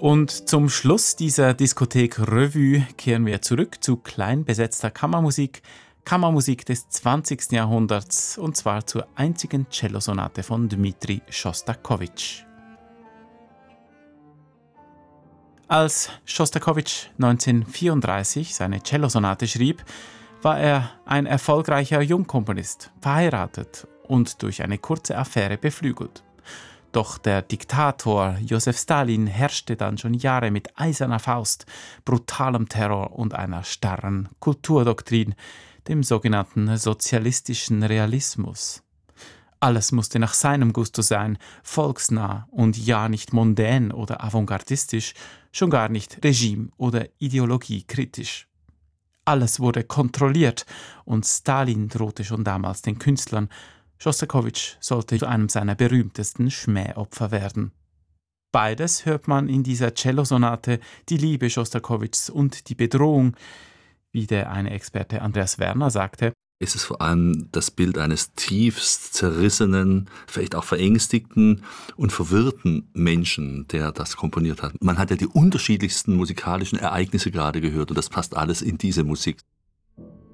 Und zum Schluss dieser Diskothek Revue kehren wir zurück zu klein besetzter Kammermusik, Kammermusik des 20. Jahrhunderts, und zwar zur einzigen Cellosonate von Dmitri Schostakowitsch. Als Schostakowitsch 1934 seine Cellosonate schrieb, war er ein erfolgreicher Jungkomponist, verheiratet und durch eine kurze Affäre beflügelt. Doch der Diktator Josef Stalin herrschte dann schon Jahre mit eiserner Faust, brutalem Terror und einer starren Kulturdoktrin, dem sogenannten sozialistischen Realismus. Alles musste nach seinem Gusto sein, volksnah und ja nicht mondän oder avantgardistisch, schon gar nicht regime- oder ideologiekritisch. Alles wurde kontrolliert und Stalin drohte schon damals den Künstlern. Schostakowitsch sollte zu einem seiner berühmtesten Schmähopfer werden. Beides hört man in dieser Cellosonate, die Liebe Schostakowitschs und die Bedrohung. Wie der eine Experte Andreas Werner sagte: Es ist vor allem das Bild eines tiefst zerrissenen, vielleicht auch verängstigten und verwirrten Menschen, der das komponiert hat. Man hat ja die unterschiedlichsten musikalischen Ereignisse gerade gehört und das passt alles in diese Musik.